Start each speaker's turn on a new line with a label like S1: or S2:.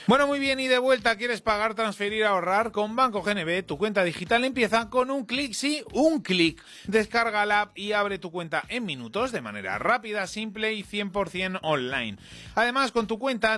S1: Bueno, muy bien, y de vuelta. ¿Quieres pagar, transferir, ahorrar? Con Banco GNB, tu cuenta digital empieza con un clic, sí, un clic. Descarga la app y abre tu cuenta en minutos de manera rápida, simple y 100% online. Además, con tu cuenta